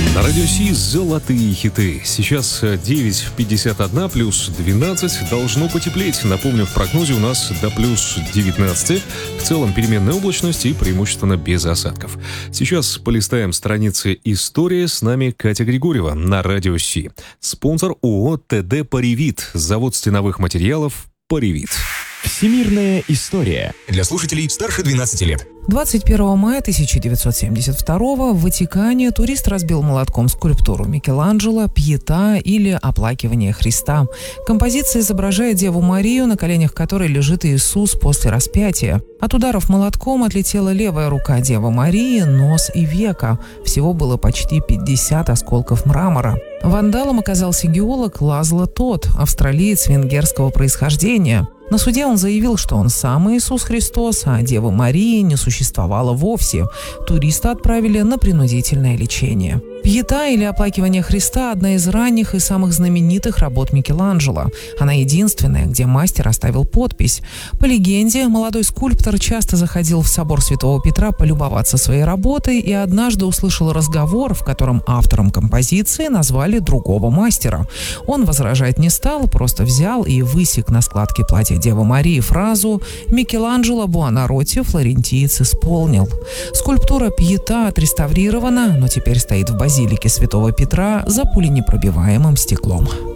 На Радио Си золотые хиты. Сейчас 9:51 плюс 12. Должно потеплеть. Напомню, в прогнозе у нас до плюс 19. В целом переменная облачность и преимущественно без осадков. Сейчас полистаем страницы истории. С нами Катя Григорьева на Радио Си. Спонсор ООО «ТД Паривит». Завод стеновых материалов «Паривит». Всемирная история. Для слушателей старше 12 лет. 21 мая 1972 в Ватикане турист разбил молотком скульптуру Микеланджело «Пьета» или «Оплакивание Христа». Композиция изображает Деву Марию, на коленях которой лежит Иисус после распятия. От ударов молотком отлетела левая рука Девы Марии, нос и века. Всего было почти 50 осколков мрамора. Вандалом оказался геолог Лазло Тот, австралиец венгерского происхождения. На суде он заявил, что он сам Иисус Христос, а Девы Марии не существовало вовсе. Туриста отправили на принудительное лечение. «Пьета» или «Оплакивание Христа» – одна из ранних и самых знаменитых работ Микеланджело. Она единственная, где мастер оставил подпись. По легенде, молодой скульптор часто заходил в собор Святого Петра полюбоваться своей работой и однажды услышал разговор, в котором автором композиции назвали другого мастера. Он возражать не стал, просто взял и высек на складке платья Девы Марии фразу «Микеланджело Буонаротти, флорентиец, исполнил». Скульптура «Пьета» отреставрирована, но теперь стоит в базилике Святого Петра за пуленепробиваемым стеклом.